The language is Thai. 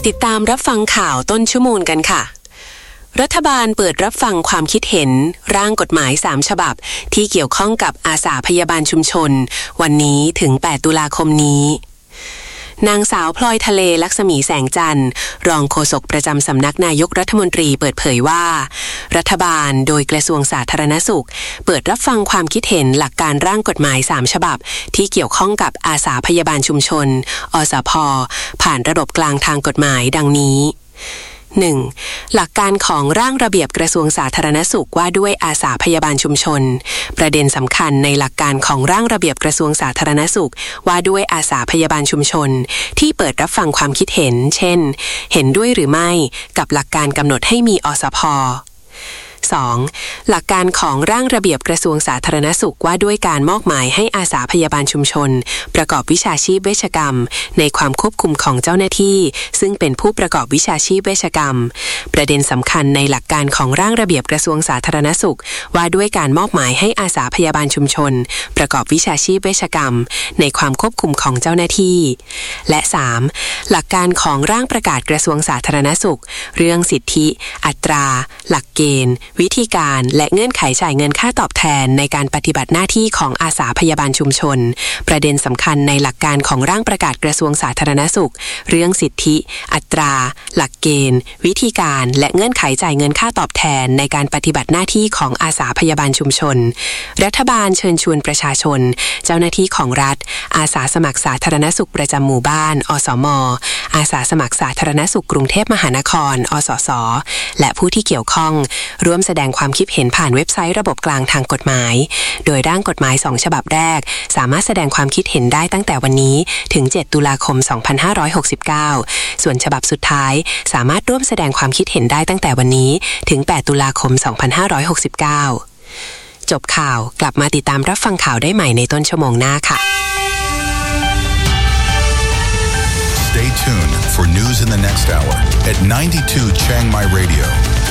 ติดตามรับฟังข่าวต้นชั่วโมงกันค่ะรัฐบาลเปิดรับฟังความคิดเห็นร่างกฎหมาย3ฉบับที่เกี่ยวข้องกับอาสาพยาบาลชุมชนวันนี้ถึง8ตุลาคมนี้นางสาวพลอยทะเลลักษมีแสงจันทร์รองโฆษกประจำสำนักนายกรัฐมนตรีเปิดเผยว่ารัฐบาลโดยกระทรวงสาธารณสุขเปิดรับฟังความคิดเห็นหลักการร่างกฎหมาย3ฉบับที่เกี่ยวข้องกับอาสาพยาบาลชุมชนอสพ.ผ่านระบบกลางทางกฎหมายดังนี้ 1. หลักการของร่างระเบียบกระทรวงสาธารณสุขว่าด้วยอาสาพยาบาลชุมชนประเด็นสำคัญในหลักการของร่างระเบียบกระทรวงสาธารณสุขว่าด้วยอาสาพยาบาลชุมชนที่เปิดรับฟังความคิดเห็นเช่นเห็นด้วยหรือไม่กับหลักการกำหนดให้มีอสพ. 2. หลักการของร่างระเบียบกระทรวงสาธารณสุขว่าด้วยการมอบหมายให้อาสาพยาบาลชุมชนประกอบวิชาชีพเวชกรรมในความควบคุมของเจ้าหน้าที่ซึ่งเป็นผู้ประกอบวิชาชีพเวชกรรมประเด็นสำคัญในหลักการของร่างระเบียบกระทรวงสาธารณสุขว่าด้วยการมอบหมายให้อาสาพยาบาลชุมชนประกอบวิชาชีพเวชกรรมในความควบคุมของเจ้าหน้าที่และ 3. หลักการของร่างประกาศกระทรวงสาธารณสุขเรื่องสิทธิอัตราหลักเกณฑ์วิธีการและเงื่อนไขจ่ายเงินค่าตอบแทนในการปฏิบัติหน้าที่ของอาสาพยาบาลชุมชนประเด็นสำคัญในหลักการของร่างประกาศกระทรวงสาธารณสุขเรื่องสิทธิอัตราหลักเกณฑ์วิธีการและเงื่อนไขจ่ายเงินค่าตอบแทนในการปฏิบัติหน้าที่ของอาสาพยาบาลชุมชนรัฐบาลเชิญชวนประชาชนเจ้าหน้าที่ของรัฐอาสาสมัครสาธารณสุขประจำหมู่บ้านอสม.อาสาสมัครสาธารณสุขกรุงเทพมหานครอสส.และผู้ที่เกี่ยวข้องร่วมแสดงความคิดเห็นผ่านเว็บไซต์ระบบกลางทางกฎหมายโดยร่างกฎหมาย2ฉบับแรกสามารถแสดงความคิดเห็นได้ตั้งแต่วันนี้ถึง7ตุลาคม2569ส่วนฉบับสุดท้ายสามารถร่วมแสดงความคิดเห็นได้ตั้งแต่วันนี้ถึง8ตุลาคม2569จบข่าวกลับมาติดตามรับฟังข่าวได้ใหม่ในต้นชั่วโมงหน้าค่ะ Stay tuned for news in the next hour at 92 Chiang Mai Radio